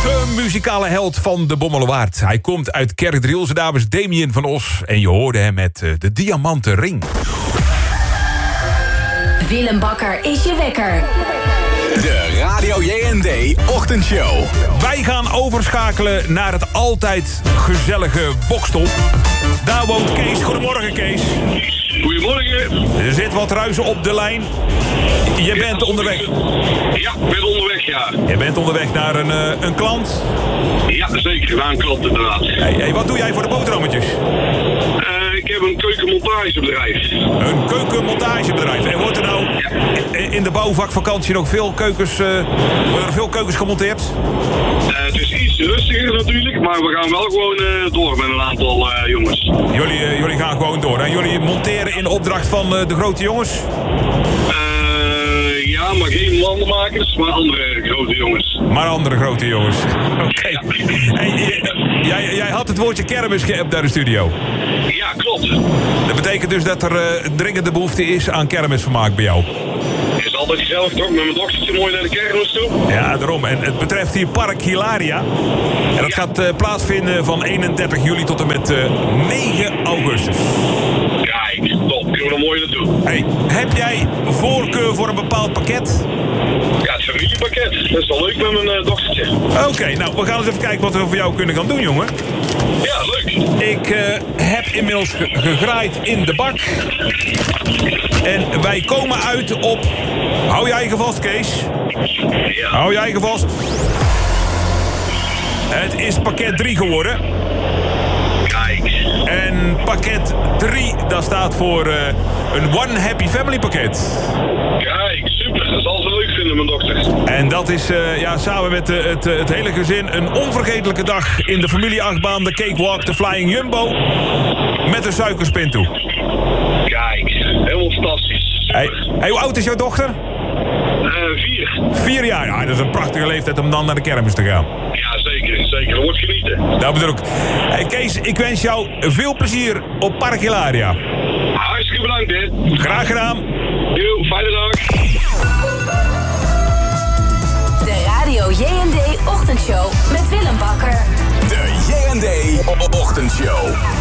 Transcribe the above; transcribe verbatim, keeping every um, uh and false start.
De muzikale held van de Bommelerwaard. Hij komt uit Kerkdriel, zijn naam is Damien van Os. En je hoorde hem met uh, de diamanten ring. Willem Bakker is je wekker. De Radio J N D Ochtendshow. Wij gaan overschakelen naar het altijd gezellige Bokstel. Daar woont Kees. Goedemorgen, Kees. Goedemorgen. Er zit wat ruis op de lijn. Je bent onderweg. Ja, ik ben onderweg, ja. Je bent onderweg naar een, uh, een klant. Ja, zeker. Naar een klant inderdaad. Hey, hey, wat doe jij voor de boterhammetjes? Uh, ik heb een keukenmontagebedrijf. Een keukenmontagebedrijf. En wordt er nou in, in de bouwvakvakantie nog veel keukens... Uh, worden er veel keukens gemonteerd? Uh, het is iets rustiger natuurlijk, maar we gaan wel gewoon uh, door met een aantal uh, jongens. Jullie, uh, jullie gaan gewoon door. En jullie monteren in opdracht van uh, de grote jongens? Uh, ja, maar geen landenmakers, maar andere grote jongens. Maar andere grote jongens. Oké. Okay. Ja. Hey, jij, jij had het woordje kermis geappt naar de studio. Ja, klopt. Dat betekent dus dat er uh, dringende behoefte is aan kermisvermaak bij jou. Het is altijd gezellig toch, met mijn dochtertje mooi naar de kermis toe. Ja, daarom. En het betreft hier Park Hilaria. En dat ja. gaat uh, plaatsvinden van eenendertig juli tot en met uh, negen augustus. Kijk, top. Kunnen we er mooi naartoe. Hey, heb jij voorkeur voor een bepaald pakket? Ja, het familiepakket. Dat is wel leuk met mijn uh, dochtertje. Oké, okay, nou, we gaan eens even kijken wat we voor jou kunnen gaan doen, jongen. Ja, leuk. Ik uh, heb inmiddels ge- gegraaid in de bak. En wij komen uit op... Hou je eigen vast, Kees. Ja. Hou je eigen vast. Het is pakket drie geworden. Kijk. En pakket drie, dat staat voor uh, een One Happy Family pakket. Kijk, super. Dat zal ze leuk vinden, mijn dochter. En dat is uh, ja, samen met uh, het, uh, het hele gezin een onvergetelijke dag in de familieachtbaan, de Cakewalk, de Flying Jumbo. Met een suikerspin toe. Kijk, helemaal fantastisch. Hey, hey, hoe oud is jouw dochter? Uh, vier. Vier jaar. Ja, dat is een prachtige leeftijd om dan naar de kermis te gaan. Ja, zeker. Zeker. Dat wordt genieten. Dat bedoel ik. Hey, Kees, ik wens jou veel plezier op Park Hilaria. Hartstikke bedankt, hè. Graag gedaan. Yo, fijne dag. De Radio J N D Ochtendshow met Willem Bakker. De J N D Ochtendshow.